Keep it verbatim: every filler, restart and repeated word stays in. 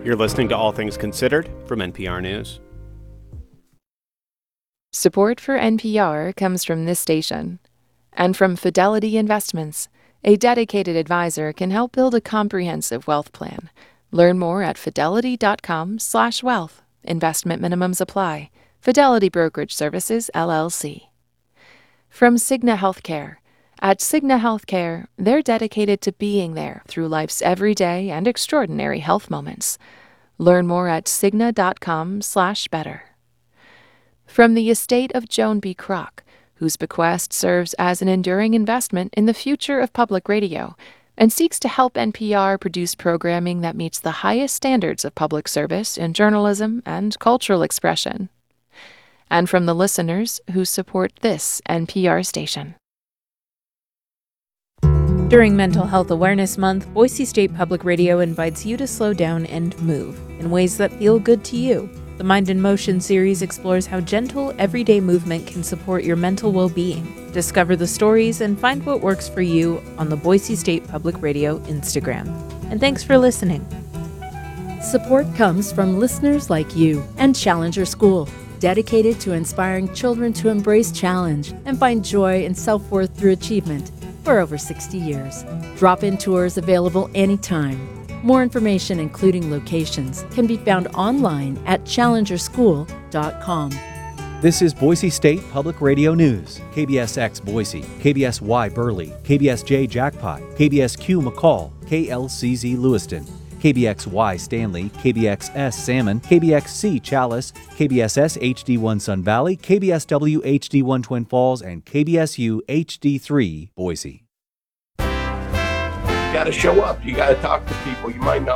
You're listening to All Things Considered from N P R News. Support for N P R comes from this station and from Fidelity Investments. A dedicated advisor can help build a comprehensive wealth plan. Learn more at fidelity.com slash wealth. Investment minimums apply. Fidelity Brokerage Services, L L C. From Cigna Healthcare. At Cigna Healthcare, they're dedicated to being there through life's everyday and extraordinary health moments. Learn more at cigna.com slash better. From the estate of Joan B. Kroc, whose bequest serves as an enduring investment in the future of public radio and seeks to help N P R produce programming that meets the highest standards of public service in journalism and cultural expression. And from the listeners who support this N P R station. During Mental Health Awareness Month, Boise State Public Radio invites you to slow down and move in ways that feel good to you. The Mind in Motion series explores how gentle, everyday movement can support your mental well-being. Discover the stories and find what works for you on the Boise State Public Radio Instagram. And thanks for listening. Support comes from listeners like you and Challenger School, dedicated to inspiring children to embrace challenge and find joy and self-worth through achievement for over sixty years. Drop-in tours available anytime. More information, including locations, can be found online at challenger school dot com. This is Boise State Public Radio News. K B S X Boise, K B S Y Burley, K B S J Jackpot, K B S Q McCall, K L C Z Lewiston, K B X Y Stanley, K B X S Salmon, K B X C Chalice, K B S S H D one Sun Valley, K B S W H D one Twin Falls, and K B S U H D three Boise. You got to show up. You got to talk to people. You might not